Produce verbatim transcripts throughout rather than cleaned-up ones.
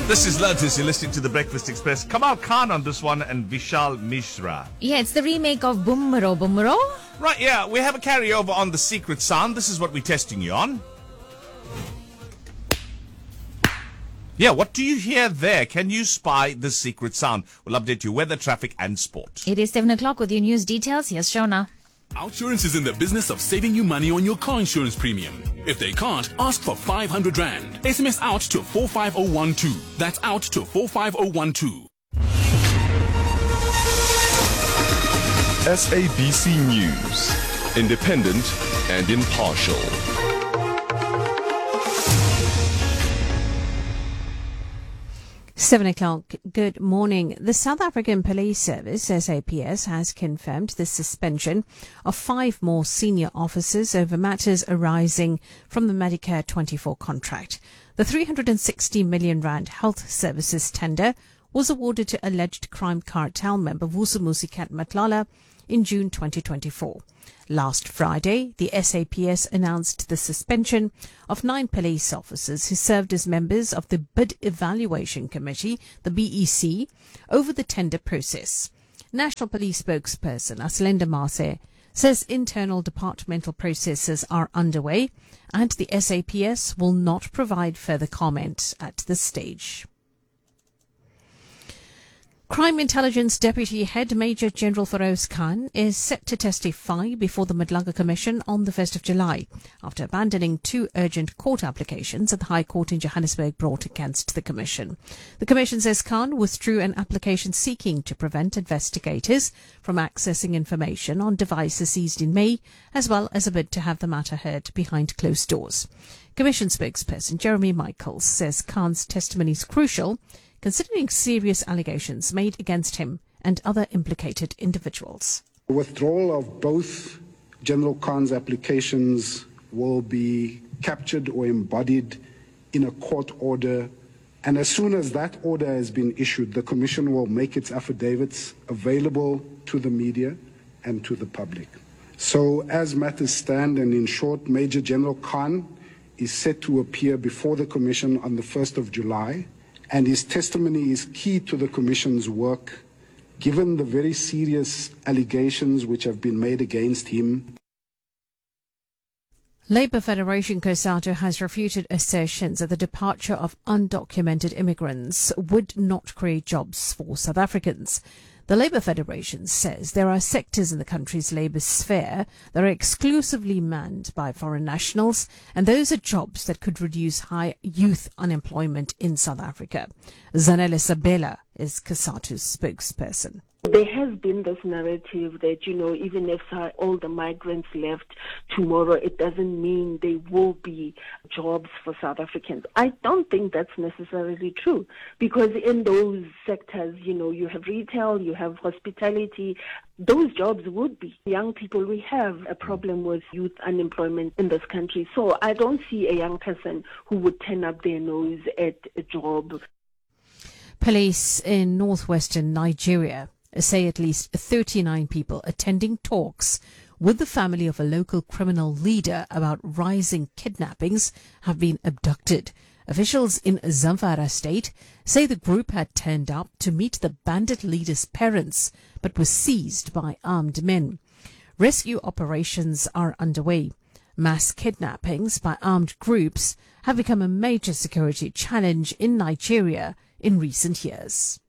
This is Lotus. You're listening to The Breakfast Express. Kamal Khan on this one and Vishal Mishra. Yeah, it's the remake of Bumro Bumro. Right, yeah, we have a carryover on The Secret Sound. This is what we're testing you on. Yeah, what do you hear there? Can you spy The Secret Sound? We'll update you weather, traffic and sport. It is seven o'clock with your news details. Here's Shona. Outsurance is in the business of saving you money on your car insurance premium. If they can't, ask for five hundred rand. S M S out to four five zero one two. That's out to four five zero one two. S A B C News. Independent and impartial. Seven o'clock. Good morning. The South African Police Service, S A P S, has confirmed the suspension of five more senior officers over matters arising from the Medicare twenty-four contract. The three hundred sixty million rand health services tender was awarded to alleged crime cartel member Vusumuzi Matlala in June twenty twenty-four. Last Friday, the S A P S announced the suspension of nine police officers who served as members of the Bid Evaluation Committee, the B E C, over the tender process. National Police spokesperson Aslenda Mase says internal departmental processes are underway and the S A P S will not provide further comment at this stage. Crime Intelligence Deputy Head Major General Feroz Khan is set to testify before the Madlaga Commission on the first of July after abandoning two urgent court applications that the High Court in Johannesburg brought against the Commission. The Commission says Khan withdrew an application seeking to prevent investigators from accessing information on devices seized in May, as well as a bid to have the matter heard behind closed doors. Commission spokesperson Jeremy Michaels says Khan's testimony is crucial considering serious allegations made against him and other implicated individuals. The withdrawal of both General Khan's applications will be captured or embodied in a court order, and as soon as that order has been issued, the Commission will make its affidavits available to the media and to the public. So as matters stand, and in short, Major General Khan is set to appear before the Commission on the first of July, and his testimony is key to the Commission's work, given the very serious allegations which have been made against him. Labour Federation COSATU has refuted assertions that the departure of undocumented immigrants would not create jobs for South Africans. The Labour Federation says there are sectors in the country's labour sphere that are exclusively manned by foreign nationals, and those are jobs that could reduce high youth unemployment in South Africa. Zanele Sabela is COSATU's spokesperson. There has been this narrative that, you know, even if uh, all the migrants left tomorrow, it doesn't mean there will be jobs for South Africans. I don't think that's necessarily true, because in those sectors, you know, you have retail, you have hospitality. Those jobs would be. Young people, we have a problem with youth unemployment in this country. So I don't see a young person who would turn up their nose at a job. Police in northwestern Nigeria say at least thirty-nine people attending talks with the family of a local criminal leader about rising kidnappings have been abducted. Officials in Zamfara state say the group had turned up to meet the bandit leader's parents but was seized by armed men. Rescue operations are underway. Mass kidnappings by armed groups have become a major security challenge in Nigeria in recent years.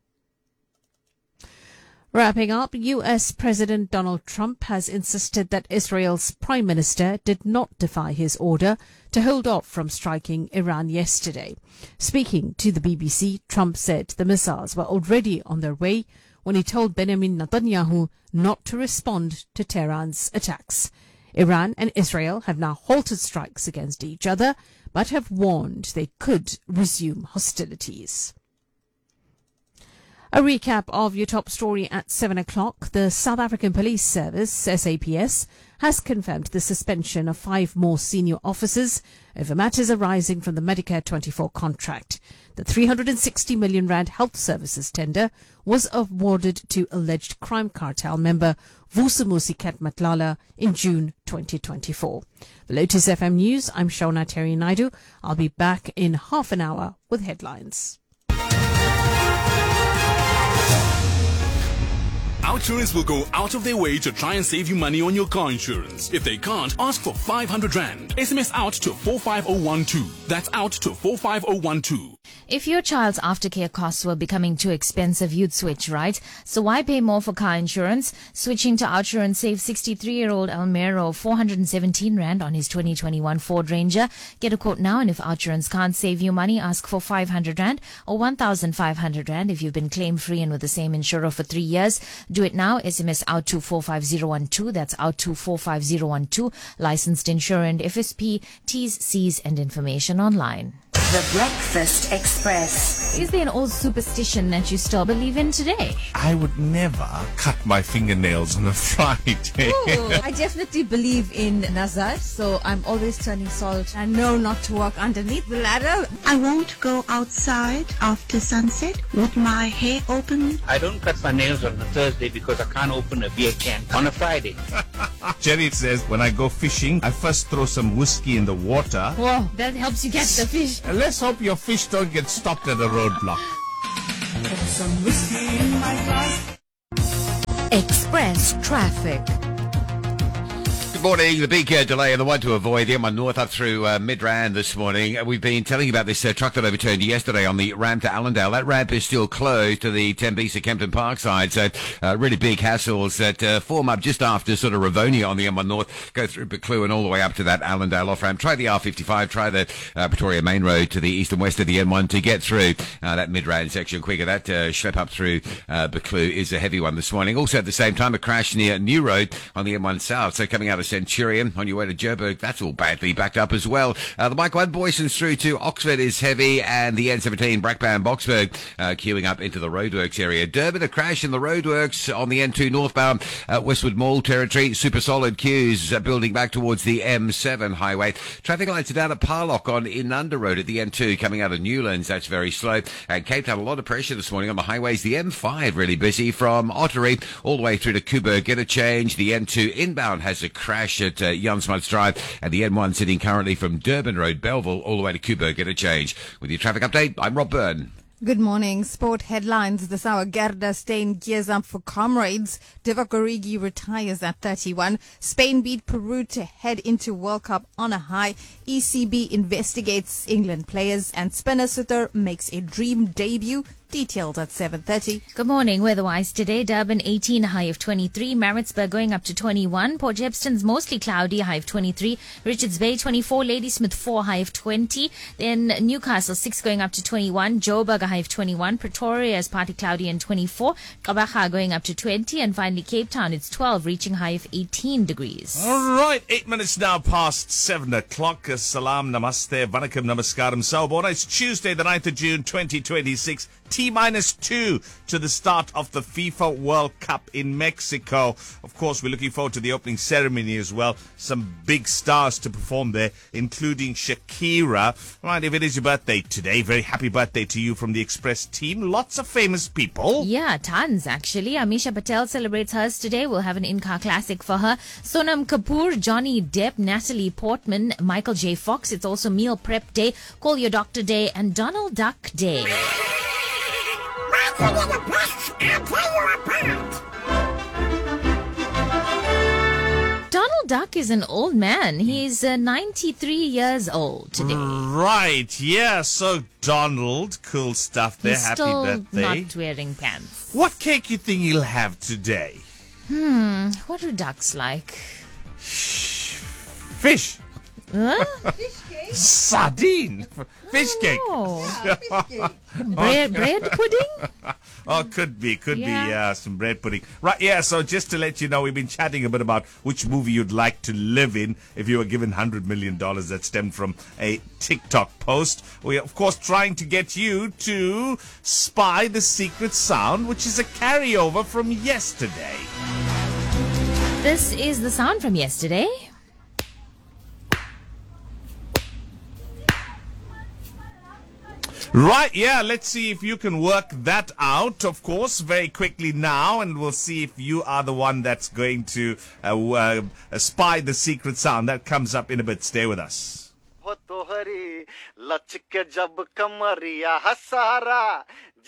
Wrapping up, U S President Donald Trump has insisted that Israel's Prime Minister did not defy his order to hold off from striking Iran yesterday. Speaking to the B B C, Trump said the missiles were already on their way when he told Benjamin Netanyahu not to respond to Tehran's attacks. Iran and Israel have now halted strikes against each other, but have warned they could resume hostilities. A recap of your top story at seven o'clock. The South African Police Service, S A P S, has confirmed the suspension of five more senior officers over matters arising from the Medicare twenty-four contract. The three hundred sixty million rand health services tender was awarded to alleged crime cartel member Vusumuzi Matlala in June twenty twenty-four. The Lotus F M News, I'm Shona Terry Naidu. I'll be back in half an hour with headlines. Outsurance will go out of their way to try and save you money on your car insurance. If they can't, ask for five hundred rand. S M S out to four five zero one two. That's out to four five zero one two. If your child's aftercare costs were becoming too expensive, you'd switch, right? So why pay more for car insurance? Switching to Outsurance saves sixty-three-year-old Almero four hundred seventeen rand on his twenty twenty-one Ford Ranger. Get a quote now, and if Outsurance can't save you money, ask for five hundred rand or one thousand five hundred rand if you've been claim-free and with the same insurer for three years. Do it now. S M S out to four five zero one two. That's out to four five zero one two. Licensed insurer and F S P. T's, C's and information online. The Breakfast Express. Is there an old superstition that you still believe in today? I would never cut my fingernails on a Friday. Ooh, I definitely believe in Nazar, so I'm always turning salt. I know not to walk underneath the ladder. I won't go outside after sunset with my hair open. I don't cut my nails on a Thursday because I can't open a beer can on a Friday. Jerry says, when I go fishing, I first throw some whiskey in the water. Whoa, that helps you catch the fish. And let's hope your fish don't get stopped at a roadblock. Some whiskey in my glass. Express traffic. Good morning. The big uh, delay and the one to avoid, the M one North up through uh, Midrand this morning. Uh, we've been telling you about this uh, truck that overturned yesterday on the ramp to Allendale. That ramp is still closed to the Tembisa Kempton Park side, so uh, really big hassles that uh, form up just after sort of Ravonia on the M one North, go through Buccleuch and all the way up to that Allendale off-ramp. Try the R fifty-five, try the uh, Pretoria Main Road to the east and west of the M one to get through uh, that Midrand section quicker. That uh, schlep up through uh, Buccleuch is a heavy one this morning. Also at the same time, a crash near New Road on the M one South, so coming out of Centurion on your way to Joburg, that's all badly backed up as well. Uh, the Mike one Boysons through to Oxford is heavy, and the N seventeen Brakpan Boxburg uh, queuing up into the roadworks area. Durban, a crash in the roadworks on the N two northbound uh, Westwood Mall territory. Super solid queues uh, building back towards the M seven highway. Traffic lights are down at Parlock on Inunda Road at the N two coming out of Newlands. That's very slow. And Cape Town, a lot of pressure this morning on the highways. The M five really busy from Ottery all the way through to Kuba. Get a change. The N two inbound has a crash at uh, Jansmuts Drive, and the N one sitting currently from Durban Road, Belleville, all the way to Kuba. Get a change. With your traffic update, I'm Rob Byrne. Good morning. Sport headlines this hour. Gerda Steyn gears up for Comrades. Divock Origi retires at thirty-one. Spain beat Peru to head into World Cup on a high. E C B investigates England players, and spinner Suter makes a dream debut. Details at seven thirty. Good morning. Weather-wise today, Durban eighteen, high of twenty-three. Maritzburg going up to twenty-one. Port Shepston's mostly cloudy, high of twenty-three. Richards Bay twenty-four. Ladysmith four, high of twenty. Then Newcastle six going up to twenty-one. Joburg a high of twenty-one. Pretoria is partly cloudy and twenty-four. Kabaga going up to twenty. And finally Cape Town, it's twelve, reaching high of eighteen degrees. All right, eight minutes now past seven o'clock. Salam, namaste, vanakkam, namaskaram, sawabona. It's Tuesday, the ninth of June, twenty twenty-six. T minus two to the start of the FIFA World Cup in Mexico. Of course, we're looking forward to the opening ceremony as well. Some big stars to perform there, including Shakira. Right, if it is your birthday today, very happy birthday to you from the Express team. Lots of famous people. Yeah, tons actually. Amisha Patel celebrates hers today. We'll have an in-car classic for her. Sonam Kapoor, Johnny Depp, Natalie Portman, Michael J. Fox. It's also Meal Prep Day, Call Your Doctor Day, and Donald Duck Day. Donald Duck is an old man. He's uh, ninety-three years old today. Right, yeah. So Donald, cool stuff there. He's Happy still birthday. not wearing pants. What cake you think he'll have today? Hmm, what do ducks like? Fish. Huh? Sardine. Fish cake. Oh. bread, bread pudding? Oh, could be, could Yeah. be, yeah, some bread pudding. Right, yeah, so just to let you know, we've been chatting a bit about which movie you'd like to live in if you were given one hundred million dollars. That stemmed from a TikTok post. We're, of course, trying to get you to spy the secret sound, which is a carryover from yesterday. This is the sound from yesterday. Right, yeah, let's see if you can work that out, of course, very quickly now, and we'll see if you are the one that's going to uh, uh, spy the secret sound. That comes up in a bit. Stay with us.